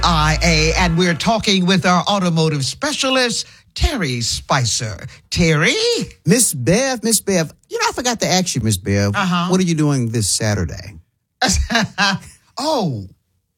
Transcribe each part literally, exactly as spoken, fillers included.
I A, and we're talking with our automotive specialist, Terry Spicer. Terry? Miss Bev, Miss Bev, you know, I forgot to ask you, Miss Bev, uh-huh. what are you doing this Saturday? Oh,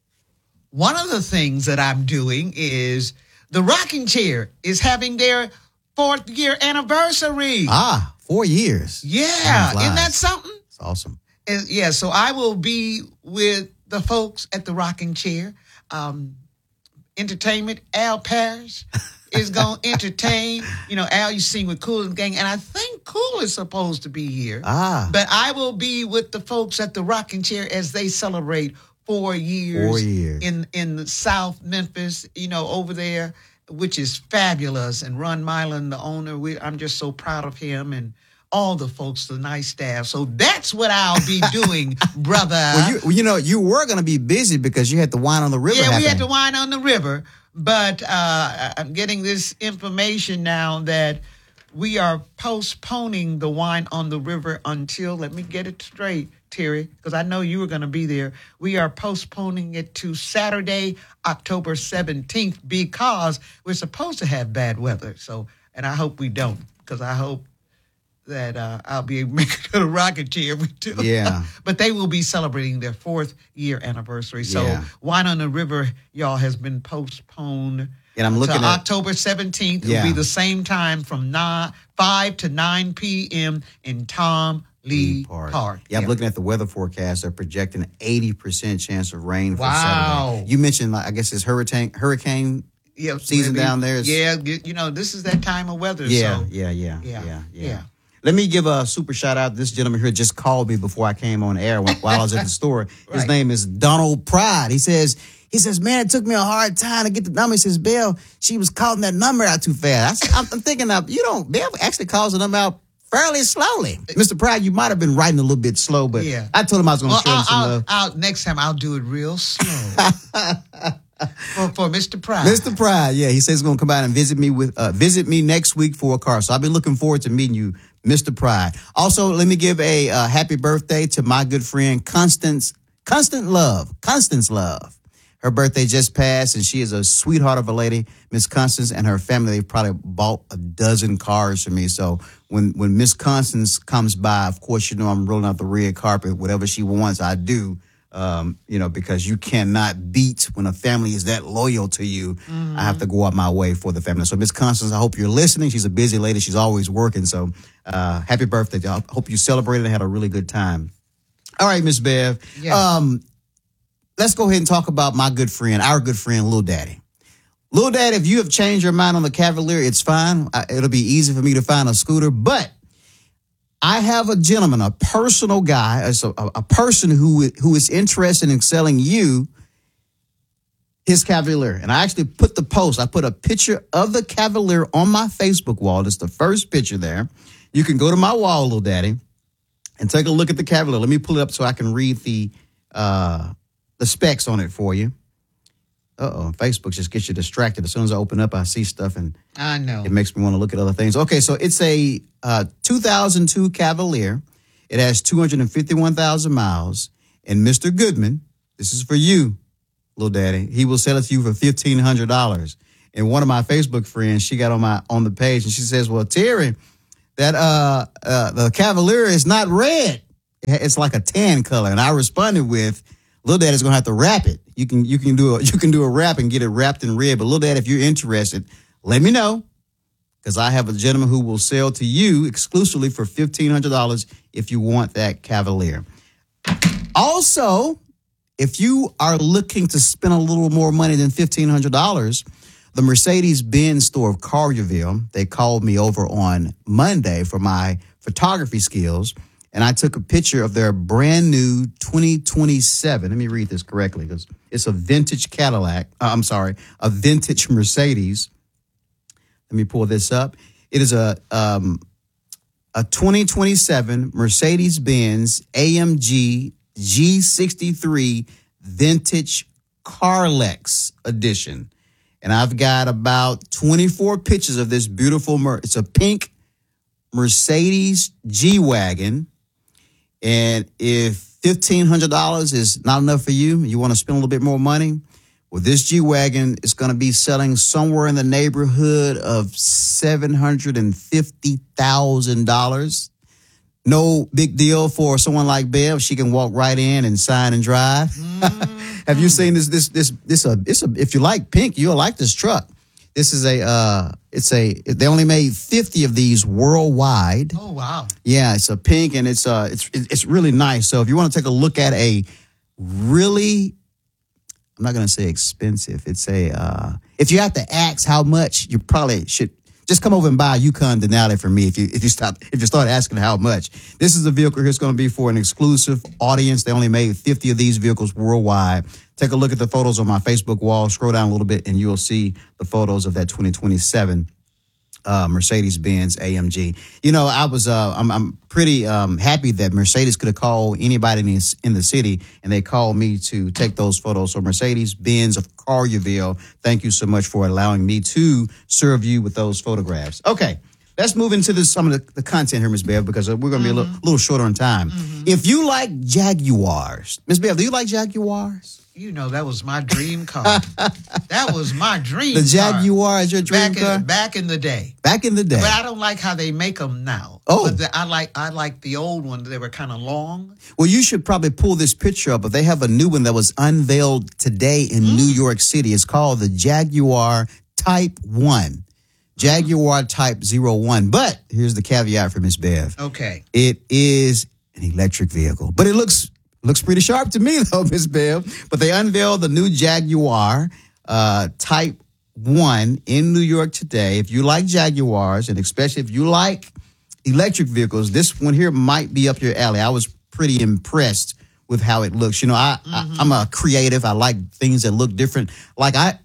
one of the things that I'm doing is the rocking chair is having their fourth year anniversary. Ah, four years. Yeah, isn't that something? It's awesome. Uh, yeah, so I will be with the folks at the rocking chair. Um, entertainment, Al Parrish is going to entertain. You know, Al, you sing with Cool and the Gang, and I think Cool is supposed to be here. Ah. But I will be with the folks at the rocking chair as they celebrate four years, four years. in in South Memphis, you know, over there, which is fabulous. And Ron Milan, the owner, we, I'm just so proud of him and all the folks, the nice staff. So that's what I'll be doing, brother. Well, you, well, you know, you were going to be busy because you had the Wine on the River Yeah, happening. we had the Wine on the River. But uh, I'm getting this information now that we are postponing the Wine on the River until, let me get it straight, Terry, because I know you were going to be there. We are postponing it to Saturday, October seventeenth, because we're supposed to have bad weather. So, and I hope we don't, because I hope that uh, I'll be able to make it to the rocket chair. Too. Yeah. But they will be celebrating their fourth year anniversary. So Yeah. Wine on the River, y'all, has been postponed. And I'm looking to at October seventeenth. Yeah. It'll be the same time from nine, five to nine p.m. in Tom Lee Park. Park. Yeah, I'm looking at the weather forecast. They're projecting an eighty percent chance of rain for Wow. Saturday. You mentioned, like, I guess it's hurricane hurricane Yeah, season maybe, down there. Is, Yeah, you know, this is that time of weather. yeah, so. yeah, yeah, Yeah, yeah, yeah, yeah. Let me give a super shout out. This gentleman here just called me before I came on air while I was at the store. His Right. name is Donald Pride. He says, he says, man, it took me a hard time to get the number. He says, Bill, she was calling that number out too fast. I, I'm, I'm thinking, of, you don't, Bill actually calls the number out fairly slowly. Mister Pride, you might have been writing a little bit slow, but Yeah. I told him I was going to Well, show him I'll, some I'll, love. I'll, next time I'll do it real slow. for, for Mister Pride. Mister Pride, yeah, he says he's going to come out and visit me with uh, visit me next week for a car. So I've been looking forward to meeting you, Mister Pride. Also, let me give a uh, happy birthday to my good friend Constance, Constant Love, Constance Love. Her birthday just passed, and she is a sweetheart of a lady, Miss Constance, and her family. They've probably bought a dozen cars for me. So when when Miss Constance comes by, of course, you know I'm rolling out the red carpet. Whatever she wants, I do. Um, you know, because you cannot beat when a family is that loyal to you. Mm-hmm. I have to go out my way for the family. So Miss Constance, I hope you're listening. She's a busy lady. She's always working. So uh, happy birthday. I hope you celebrated and had a really good time. All right, Miss Bev. Yeah. Um, let's go ahead and talk about my good friend, our good friend, Lil Daddy. Lil Daddy, if you have changed your mind on the Cavalier, it's fine. I, it'll be easy for me to find a scooter, but I have a gentleman, a personal guy, a, a person who who is interested in selling you his Cavalier. And I actually put the post, I put a picture of the Cavalier on my Facebook wall. It's the first picture there. You can go to my wall, Lil Daddy, and take a look at the Cavalier. Let me pull it up so I can read the uh, the specs on it for you. Uh-oh, Facebook just gets you distracted. As soon as I open up, I see stuff, and I know. it makes me want to look at other things. Okay, so it's a uh, two thousand two Cavalier. It has two hundred fifty-one thousand miles. And Mister Goodman, this is for you, Lil Daddy. He will sell it to you for fifteen hundred dollars. And one of my Facebook friends, she got on my on the page, and she says, well, Terry, that uh, uh, the Cavalier is not red. It's like a tan color. And I responded with, Lil Daddy's gonna have to wrap it. You can you can do a you can do a wrap and get it wrapped in red. But Lil Daddy, if you're interested, let me know, because I have a gentleman who will sell to you exclusively for fifteen hundred dollars if you want that Cavalier. Also, if you are looking to spend a little more money than fifteen hundred dollars, the Mercedes-Benz store of Collierville, they called me over on Monday for my photography skills. And I took a picture of their brand new twenty twenty-seven. Let me read this correctly, because it's a vintage Cadillac. Uh, I'm sorry, a vintage Mercedes. Let me pull this up. It is a um, a twenty twenty-seven Mercedes-Benz A M G G sixty-three vintage Carlex edition. And I've got about twenty-four pictures of this beautiful Mer- It's a pink Mercedes G-Wagon. And if fifteen hundred dollars is not enough for you, you want to spend a little bit more money, Well, this G-Wagon is going to be selling somewhere in the neighborhood of seven hundred fifty thousand dollars. No big deal for someone like Bev. She can walk right in and sign and drive. Mm-hmm. Have you seen this? This, this, this, uh, it's a, if you like pink, you'll like this truck. This is a, uh, it's a, they only made fifty of these worldwide. Oh, wow. Yeah, it's a pink and it's, uh, it's, it's really nice. So if you want to take a look at a really, I'm not going to say expensive. It's a, uh, if you have to ask how much, you probably should just come over and buy a Yukon Denali for me if you if you stop if you start asking how much. This is a vehicle here. It's going to be for an exclusive audience. They only made fifty of these vehicles worldwide. Take a look at the photos on my Facebook wall. Scroll down a little bit and you'll see the photos of that twenty twenty-seven uh, Mercedes-Benz A M G. You know, I was uh, I'm I'm pretty um, happy that Mercedes could have called anybody in the, in the city, and they called me to take those photos. So Mercedes-Benz of Collierville, thank you so much for allowing me to serve you with those photographs. Okay, let's move into this, some of the, the content here, Miz Bev, because we're going to be mm-hmm. a little, little shorter on time. Mm-hmm. If you like Jaguars, Miz Bev, do you like Jaguars? You know, that was my dream car. That was my dream The Jaguar car. is your dream back car? In, back in the day. Back in the day. But I don't like how they make them now. Oh. But the, I like I like the old ones. They were kind of long. Well, you should probably pull this picture up, but they have a new one that was unveiled today in mm. New York City. It's called the Jaguar Type one. Jaguar Type zero one. But here's the caveat for Miss Bev. Okay. It is an electric vehicle, but it looks looks pretty sharp to me, though, Miss Bev. But they unveiled the new Jaguar uh, Type one in New York today. If you like Jaguars, and especially if you like electric vehicles, this one here might be up your alley. I was pretty impressed with how it looks. You know, I, mm-hmm. I I'm a creative. I like things that look different. Like I.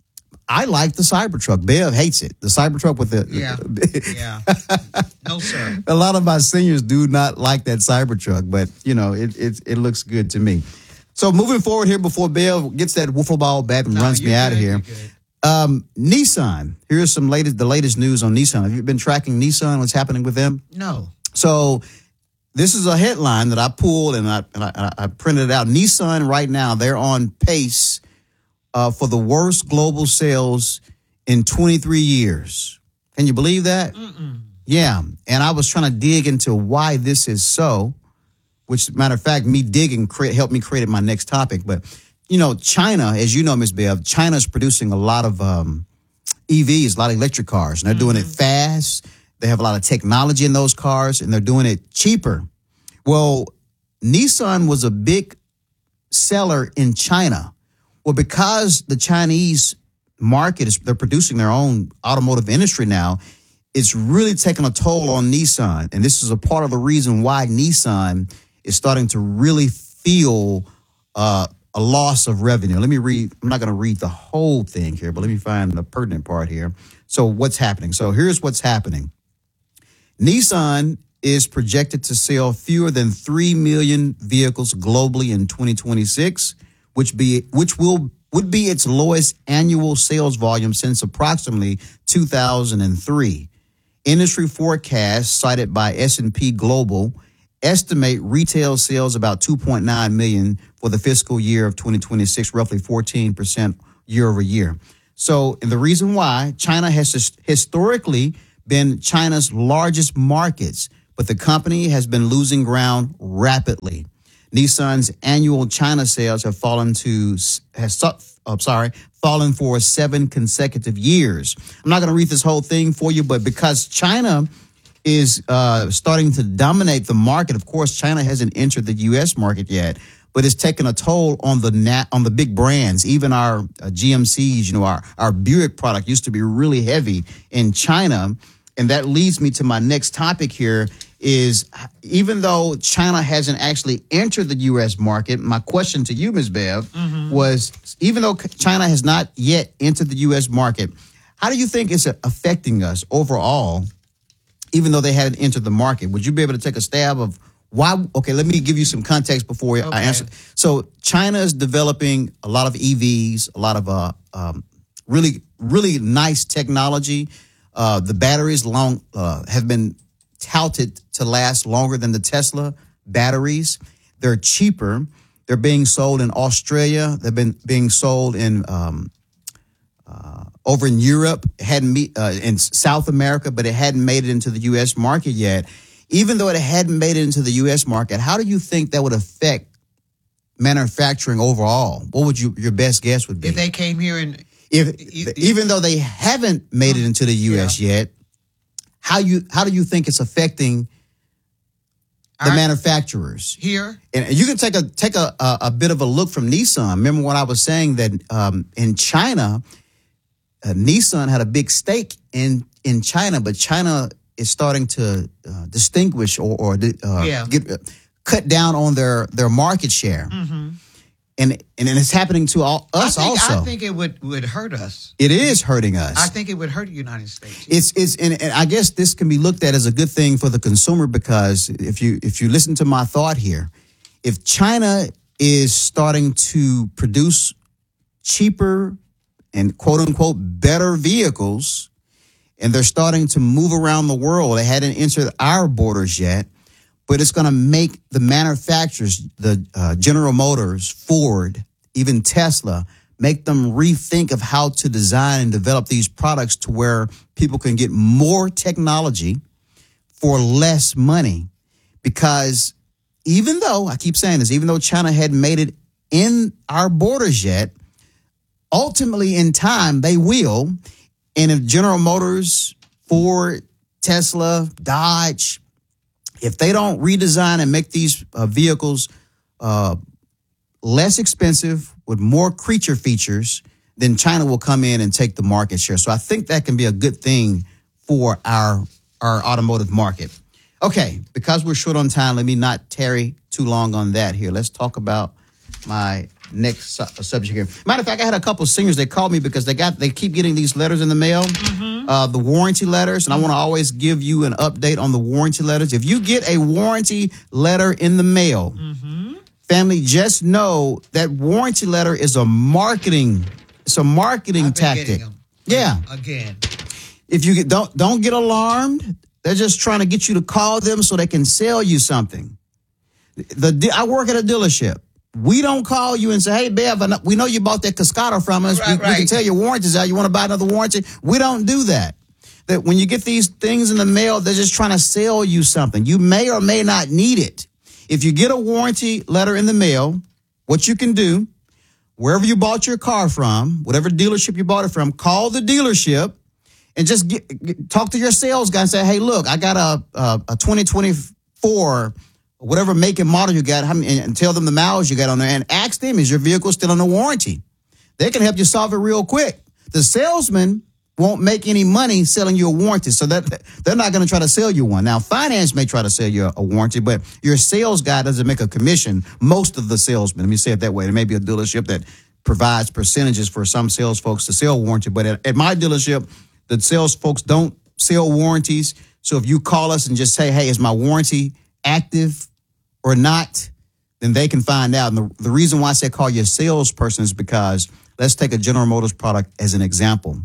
I like the Cybertruck. Bev hates it. The Cybertruck with the... Yeah, yeah. No, sir. A lot of my seniors do not like that Cybertruck, but, you know, it it, it looks good to me. So moving forward here before Bev gets that wiffle ball bat and no, runs me out of here. Um, Nissan. Here's some latest, the latest news on Nissan. Have you been tracking Nissan? What's happening with them? No. So this is a headline that I pulled and I, and I, I printed it out. Nissan right now, they're on pace Uh, for the worst global sales in twenty-three years. Can you believe that? Mm-mm. Yeah. And I was trying to dig into why this is so, which, matter of fact, me digging cre- helped me create my next topic. But, you know, China, as you know, Miz Bev, China's producing a lot of um, E Vs, a lot of electric cars, and they're mm-hmm. doing it fast. They have a lot of technology in those cars, and they're doing it cheaper. Well, Nissan was a big seller in China. Well, because the Chinese market is, they're producing their own automotive industry now, it's really taking a toll on Nissan. And this is a part of the reason why Nissan is starting to really feel uh, a loss of revenue. Let me read. I'm not going to read the whole thing here, but let me find the pertinent part here. So what's happening? So here's what's happening. Nissan is projected to sell fewer than three million vehicles globally in twenty twenty-six. Which be which will would be its lowest annual sales volume since approximately two thousand three. Industry forecasts cited by S and P Global estimate retail sales about two point nine million for the fiscal year of twenty twenty-six, roughly fourteen percent year over year. So, and the reason why China has historically been China's largest markets, but the company has been losing ground rapidly. Nissan's annual China sales have fallen to has I'm sorry fallen for seven consecutive years. I'm not going to read this whole thing for you, but because China is uh, starting to dominate the market, of course, China hasn't entered the U S market yet, but it's taken a toll on the nat- on the big brands. Even our uh, G M Cs, you know, our our Buick product used to be really heavy in China, and that leads me to my next topic here. Is even though China hasn't actually entered the U S market, my question to you, Miz Bev, mm-hmm. was even though China has not yet entered the U S market, how do you think it's affecting us overall, even though they haven't entered the market? Would you be able to take a stab of why? Okay, let me give you some context before okay. I answer. So China is developing a lot of E Vs, a lot of uh, um, really, really nice technology. Uh, the batteries long uh, have been touted to last longer than the Tesla batteries. They're cheaper. They're being sold in Australia. They've been being sold in um, uh, over in Europe, hadn't me, uh, in South America, but it hadn't made it into the U S market yet. Even though it hadn't made it into the U S market, how do you think that would affect manufacturing overall? What would you your best guess would be? If they came here and if you, even though they haven't made it into the U S yeah. yet, how you how do you think it's affecting the Our, manufacturers here? And you can take a take a, a a bit of a look from Nissan. Remember what I was saying that um, in China, uh, Nissan had a big stake in in China, but China is starting to uh, distinguish or, or uh, yeah. get, uh, cut down on their their market share. Mm-hmm. And, and it's happening to all, us I think, also. I think it would, would hurt us. It is hurting us. I think it would hurt the United States. It's it's and, and I guess this can be looked at as a good thing for the consumer, because if you if you listen to my thought here, if China is starting to produce cheaper and quote unquote better vehicles, and they're starting to move around the world, they hadn't entered our borders yet. But it's going to make the manufacturers, the uh, General Motors, Ford, even Tesla, make them rethink of how to design and develop these products to where people can get more technology for less money. Because even though, I keep saying this, even though China hadn't made it in our borders yet, ultimately in time they will. And if General Motors, Ford, Tesla, Dodge, if they don't redesign and make these uh, vehicles uh, less expensive with more creature features, then China will come in and take the market share. So I think that can be a good thing for our our automotive market. Okay, because we're short on time, let me not tarry too long on that here. Let's talk about my next su- subject here. Matter of fact, I had a couple of singers. They called me because they got they keep getting these letters in the mail. Mm-hmm. Uh, the warranty letters, and I want to always give you an update on the warranty letters. If you get a warranty letter in the mail, mm-hmm. family, just know that warranty letter is a marketing, it's a marketing I've been tactic. getting them. Yeah. Again. If you get, don't don't get alarmed. They're just trying to get you to call them so they can sell you something. The I work at a dealership. We don't call you and say, hey, Bev, we know you bought that Cascada from us. Right, we, right. we can tell your warranty's out. You want to buy another warranty? We don't do that. That when you get these things in the mail, they're just trying to sell you something. You may or may not need it. If you get a warranty letter in the mail, what you can do, wherever you bought your car from, whatever dealership you bought it from, call the dealership and just get, get, talk to your sales guy and say, hey, look, I got a, a, a twenty twenty-four whatever make and model you got, and tell them the miles you got on there, and ask them, is your vehicle still under warranty? They can help you solve it real quick. The salesman won't make any money selling you a warranty, so that they're not going to try to sell you one. Now, finance may try to sell you a warranty, but your sales guy doesn't make a commission. Most of the salesmen, let me say it that way, there may be a dealership that provides percentages for some sales folks to sell warranty, but at, at my dealership, the sales folks don't sell warranties. So if you call us and just say, hey, is my warranty active or not, then they can find out. And the, the reason why I say call your salesperson is because let's take a General Motors product as an example.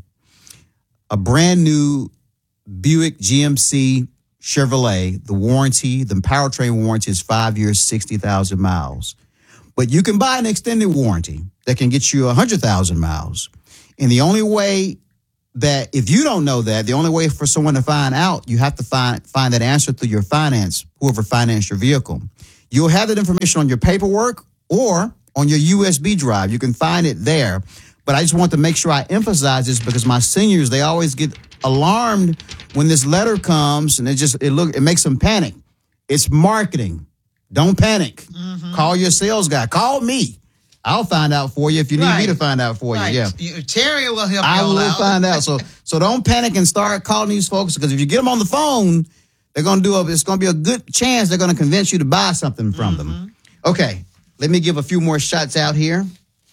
A brand new Buick G M C Chevrolet, the warranty, the powertrain warranty is five years, sixty thousand miles. But you can buy an extended warranty that can get you one hundred thousand miles. And the only way that, if you don't know that, the only way for someone to find out, you have to find find that answer through your finance, whoever financed your vehicle. You'll have that information on your paperwork or on your U S B drive. You can find it there. But I just want to make sure I emphasize this because my seniors, they always get alarmed when this letter comes, and it just it look it makes them panic. It's marketing. Don't panic. Mm-hmm. Call your sales guy. Call me. I'll find out for you if you need right. me to find out for right. you. Yeah, Terry will help. I you will out. find out. So, so don't panic and start calling these folks, because if you get them on the phone, they're going to do a. It's going to be a good chance they're going to convince you to buy something from mm-hmm. them. Okay, let me give a few more shots out here.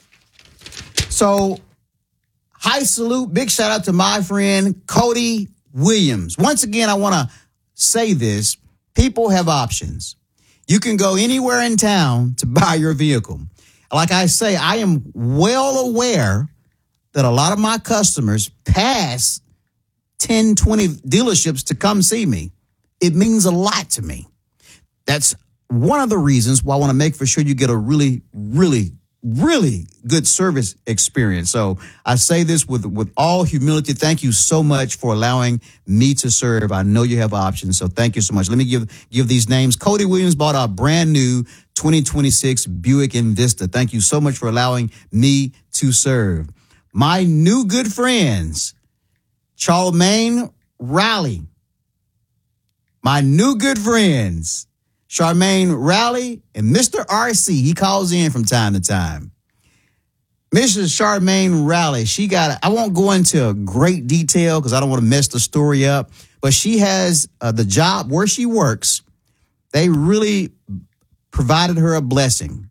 So, high salute, big shout out to my friend Cody Williams. Once again, I want to say this: people have options. You can go anywhere in town to buy your vehicle. Like I say, I am well aware that a lot of my customers pass ten, twenty dealerships to come see me. It means a lot to me. That's one of the reasons why I want to make for sure you get a really, really, really good service experience. So I say this with, with all humility. Thank you so much for allowing me to serve. I know you have options, so thank you so much. Let me give, give these names. Cody Williams bought a brand new twenty twenty-six Buick Envista. Thank you so much for allowing me to serve. My new good friends, Charmaine Raleigh. My new good friends, Charmaine Raleigh and Mister R C. He calls in from time to time. Missus Charmaine Raleigh, she got, I won't go into great detail because I don't want to mess the story up, but she has uh, the job where she works. They really provided her a blessing.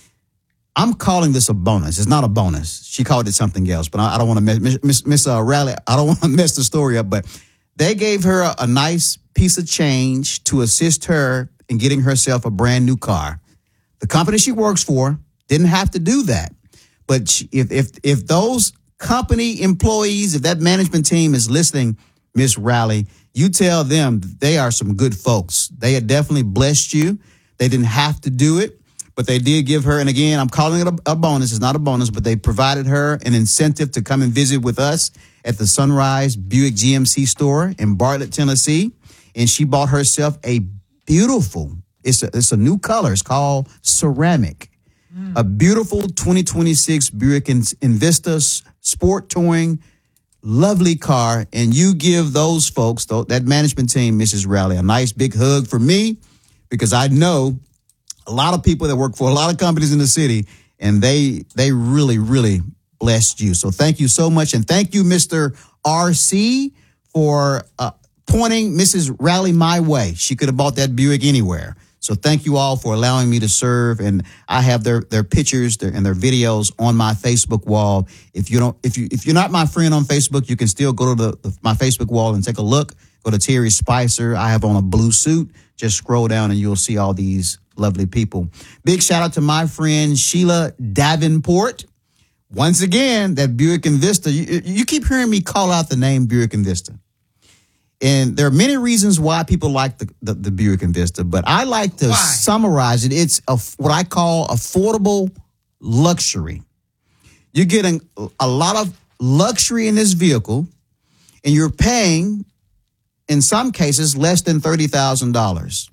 I'm calling this a bonus. It's not a bonus. She called it something else, but I, I don't want to mess, Miss, Miss uh, Raleigh, I don't want to mess the story up, but they gave her a, a nice piece of change to assist her in getting herself a brand new car. The company she works for didn't have to do that. But she, if if if those company employees, if that management team is listening, Miss Raleigh, you tell them they are some good folks. They had definitely blessed you. They didn't have to do it, but they did give her, and again, I'm calling it a, a bonus. It's not a bonus, but they provided her an incentive to come and visit with us at the Sunrise Buick G M C store in Bartlett, Tennessee. And she bought herself a beautiful, it's a, it's a new color. It's called ceramic. Mm. A beautiful twenty twenty-six Buick Envista Sport Touring, lovely car. And you give those folks, though, that management team, Missus Raleigh, a nice big hug for me, because I know a lot of people that work for a lot of companies in the city, and they they really, really blessed you. So thank you so much. And thank you, Mister R C, for uh, pointing Missus Raleigh my way. She could have bought that Buick anywhere. So thank you all for allowing me to serve. And I have their, their pictures their, and their videos on my Facebook wall. If you don't, if you, if you're not my friend on Facebook, you can still go to the, the my Facebook wall and take a look. Go to Terry Spicer. I have on a blue suit. Just scroll down and you'll see all these lovely people. Big shout out to my friend Sheila Davenport. Once again, that Buick Envista, you, you keep hearing me call out the name Buick Envista. And there are many reasons why people like the, the, the Buick Envista, but I like to why? summarize it. It's a, what I call affordable luxury. You're getting a lot of luxury in this vehicle, and you're paying, in some cases, less than thirty thousand dollars.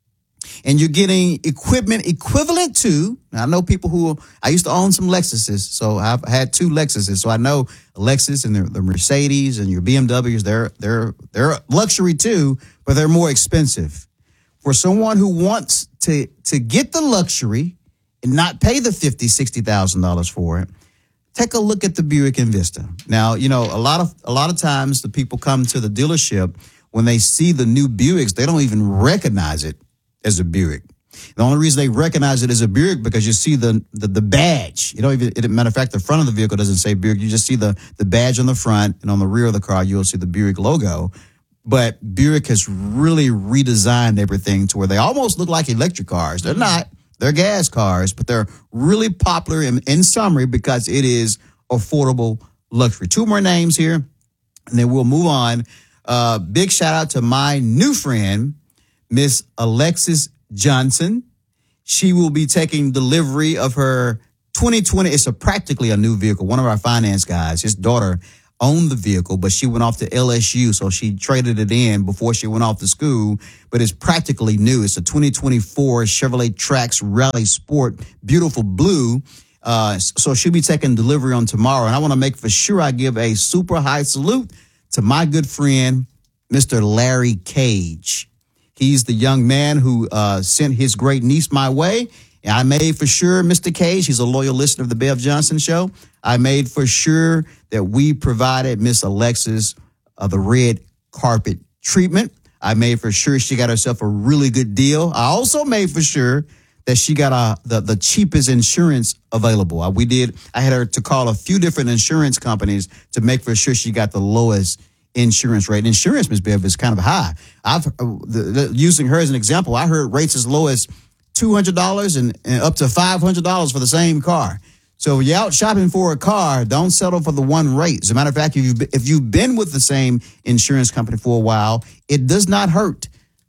And you're getting equipment equivalent to, now I know people who, I used to own some Lexuses, so I've had two Lexuses, so I know Lexus and the, the Mercedes and your B M Ws, they're, they're, they're luxury too, but they're more expensive. For someone who wants to, to get the luxury and not pay the fifty thousand dollars, sixty thousand dollars for it, take a look at the Buick Envista. Now, you know, a lot of, a lot of times the people come to the dealership, when they see the new Buicks, they don't even recognize it as a Buick. The only reason they recognize it as a Buick because you see the the, the badge. You know, even it, matter of fact, the front of the vehicle doesn't say Buick. You just see the the badge on the front, and on the rear of the car, you'll see the Buick logo. But Buick has really redesigned everything to where they almost look like electric cars. They're not. They're gas cars, but they're really popular in, in summary because it is affordable luxury. Two more names here, and then we'll move on. Uh, big shout out to my new friend, Miss Alexis Johnson. She will be taking delivery of her twenty twenty. It's a practically a new vehicle. One of our finance guys, his daughter owned the vehicle, but she went off to L S U, so she traded it in before she went off to school. But it's practically new. It's a twenty twenty-four Chevrolet Trax Rally Sport, beautiful blue. Uh, so she'll be taking delivery on tomorrow. And I want to make for sure I give a super high salute to my good friend, Mister Larry Cage. He's the young man who uh, sent his great niece my way. And I made for sure, Mister Cage, he's a loyal listener of the Bev Johnson Show. I made for sure that we provided Miss Alexis uh, the red carpet treatment. I made for sure she got herself a really good deal. I also made for sure that she got a, the, the cheapest insurance available. Uh, we did. I had her to call a few different insurance companies to make for sure she got the lowest insurance rate. Insurance, Miz Bev, is kind of high. I've uh, the, the, using her as an example. I heard rates as low as two hundred dollars and, and up to five hundred dollars for the same car. So if you're out shopping for a car, don't settle for the one rate. As a matter of fact, if you've, if you've been with the same insurance company for a while, it does not hurt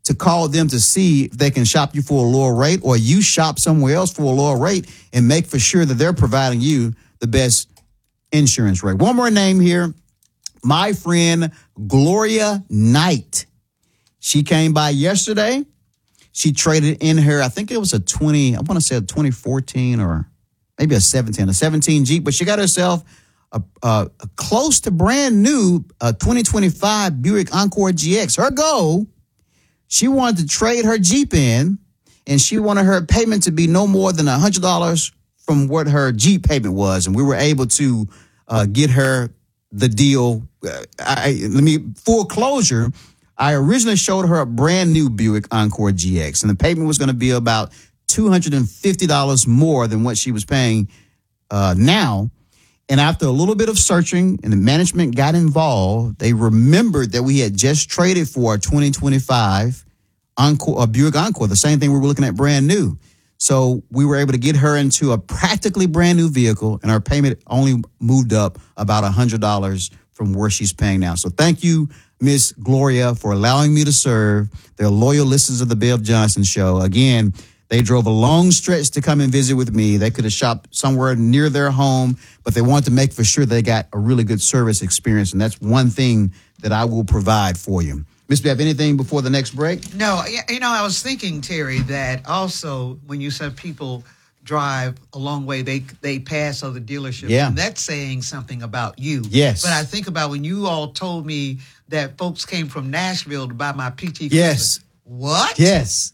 to call them to see if they can shop you for a lower rate, or you shop somewhere else for a lower rate, and make for sure that they're providing you the best insurance rate. One more name here, my friend Gloria Knight. She came by yesterday. She traded in her, I think it was a twenty, I want to say a twenty fourteen or maybe a seventeen, a seventeen Jeep, but she got herself a, a, a close to brand new uh, twenty twenty-five Buick Encore G X. Her goal, she wanted to trade her Jeep in, and she wanted her payment to be no more than one hundred dollars from what her Jeep payment was. And we were able to uh, get her the deal. Uh, I, let me, full closure, I originally showed her a brand new Buick Encore G X, and the payment was going to be about two hundred fifty dollars more than what she was paying uh, now. And after a little bit of searching and the management got involved, they remembered that we had just traded for a twenty twenty-five Encore, a Buick Encore, the same thing we were looking at brand new. So we were able to get her into a practically brand new vehicle, and our payment only moved up about one hundred dollars from where she's paying now. So thank you, Miss Gloria, for allowing me to serve. They're loyal listeners of the Bev Johnson Show. Again, they drove a long stretch to come and visit with me. They could have shopped somewhere near their home, but they wanted to make for sure they got a really good service experience, and that's one thing that I will provide for you. Miss Bev, anything before the next break? No, you know, I was thinking, Terry, that also when you said people drive a long way, they they pass other dealerships. Yeah. And that's saying something about you. Yes. But I think about when you all told me that folks came from Nashville to buy my P T. Yes. What? Yes.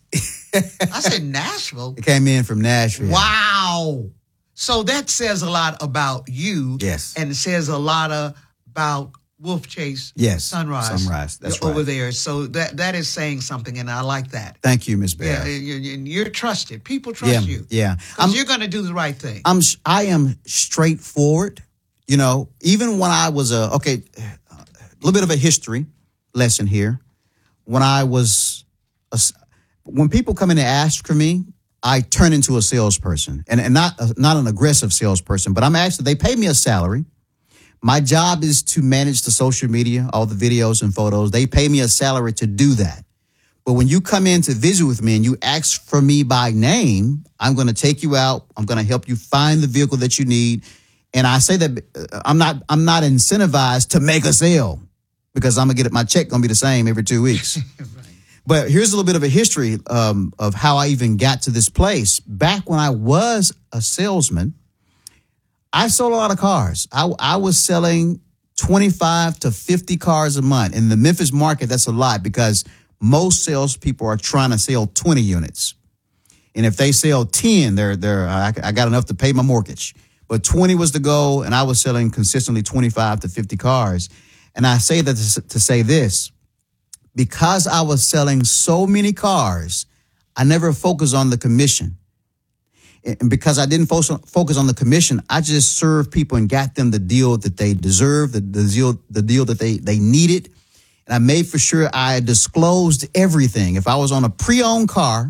I said Nashville. It came in from Nashville. Wow. So that says a lot about you. Yes. And it says a lot of, about Wolf Chase. Yes. Sunrise. Sunrise. That's over right. there. So that that is saying something, and I like that. Thank you, Miss Yeah, Bev. you- and you're trusted. People trust Yeah. you. Yeah. Because you're going to do the right thing. I'm I am straightforward. You know, even when I was a okay, a little bit of a history lesson here. When I was a, when people come in and ask for me, I turn into a salesperson, and and not not an aggressive salesperson, but I'm actually they pay me a salary. My job is to manage the social media, all the videos and photos. They pay me a salary to do that. But when you come in to visit with me and you ask for me by name, I'm going to take you out. I'm going to help you find the vehicle that you need. And I say that uh, I'm not I'm not incentivized to make a sale, because I'm going to get it. My check going to be the same every two weeks. Right. But here's a little bit of a history um, of how I even got to this place. Back when I was a salesman, I sold a lot of cars. I, I was selling twenty-five to fifty cars a month. In the Memphis market, that's a lot, because most salespeople are trying to sell twenty units. And if they sell ten, they're, they're, I, I got enough to pay my mortgage. But twenty was the goal, and I was selling consistently twenty-five to fifty cars. And I say that to, to say this, because I was selling so many cars, I never focused on the commission. And because I didn't focus on the commission, I just served people and got them the deal that they deserved, the, the deal, the deal that they, they needed. And I made for sure I disclosed everything. If I was on a pre-owned car,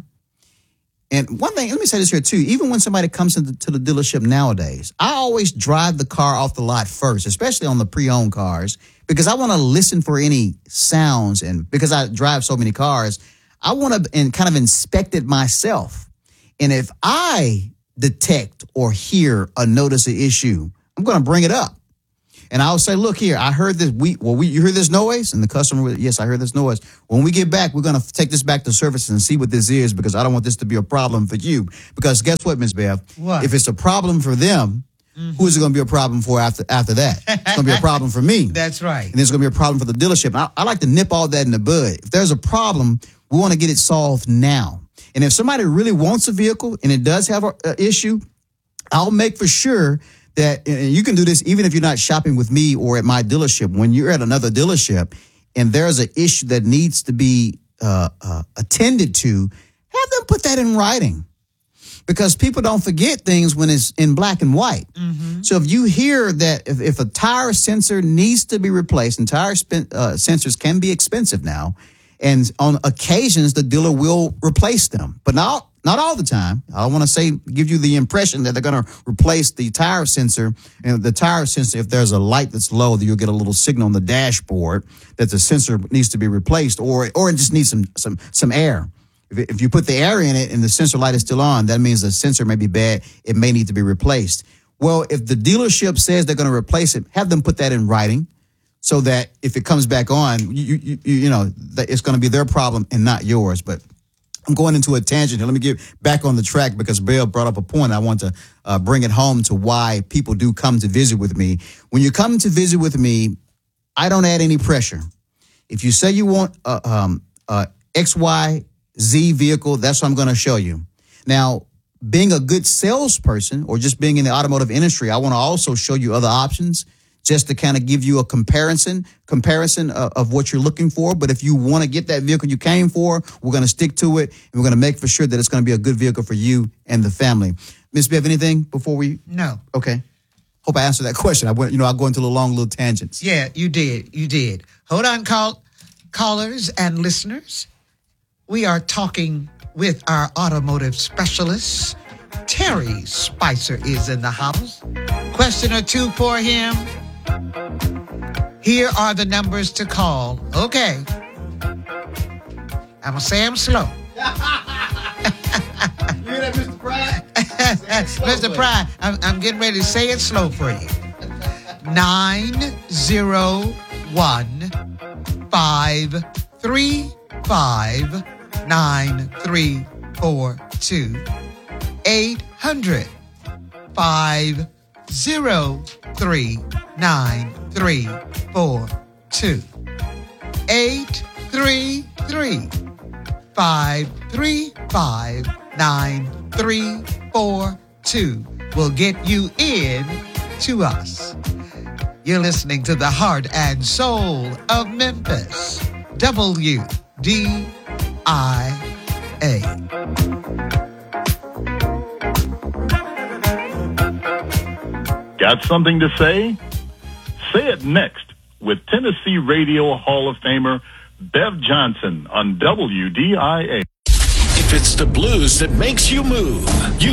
and one thing, let me say this here too, even when somebody comes into to the dealership nowadays, I always drive the car off the lot first, especially on the pre-owned cars, because I want to listen for any sounds. And because I drive so many cars, I want to and kind of inspect it myself. And if I detect or hear or notice an issue, I'm going to bring it up. And I'll say, look here, I heard this. We, well, we, you heard this noise? And the customer will, yes, I heard this noise. When we get back, we're going to take this back to service and see what this is, because I don't want this to be a problem for you. Because guess what, Miz Bev? What? If it's a problem for them, mm-hmm. who is it going to be a problem for after after that? It's going to be a problem for me. That's right. And it's going to be a problem for the dealership. And I, I like to nip all that in the bud. If there's a problem, we want to get it solved now. And if somebody really wants a vehicle and it does have an issue, I'll make for sure that, and you can do this even if you're not shopping with me or at my dealership. When you're at another dealership and there's an issue that needs to be uh, uh, attended to, have them put that in writing. Because people don't forget things when it's in black and white. Mm-hmm. So if you hear that if, if a tire sensor needs to be replaced, and tire spin, uh, sensors can be expensive now, And on occasions, the dealer will replace them, but not not all the time. I don't want to say give you the impression that they're going to replace the tire sensor. And the tire sensor, if there's a light that's low, you'll get a little signal on the dashboard that the sensor needs to be replaced, or or it just needs some some some air. If, if you put the air in it and the sensor light is still on, that means the sensor may be bad. It may need to be replaced. Well, if the dealership says they're going to replace it, have them put that in writing so that if it comes back on, you you, you, you know, that it's going to be their problem and not yours. But I'm going into a tangent here. Let me get back on the track because Bill brought up a point. I want to uh, bring it home to why people do come to visit with me. When you come to visit with me, I don't add any pressure. If you say you want a um, uh, X Y Z vehicle, that's what I'm going to show you. Now, being a good salesperson or just being in the automotive industry, I want to also show you other options just to kind of give you a comparison, comparison of, of what you're looking for. But if you want to get that vehicle you came for, we're going to stick to it, and we're going to make for sure that it's going to be a good vehicle for you and the family. Miss Bev, anything before we? No. Okay. Hope I answered that question. I went, you know, I'll go into the long little tangents. Yeah, you did. You did. Hold on, call, callers and listeners. We are talking with our automotive specialist. Terry Spicer is in the house. Question or two for him. Here are the numbers to call. Okay. I'm going to say them slow. You hear that, Mister Pride? Mister Pride, I'm, I'm getting ready to say it slow for you. nine zero one, five three five, nine three four two. eight hundred, five oh three, nine three four two. eight three three, five three five, nine three four two will get you in to us. You're listening to the heart and soul of Memphis. W D I A. Got something to say? Say it next with Tennessee Radio Hall of Famer Bev Johnson on W D I A. If it's the blues that makes you move, you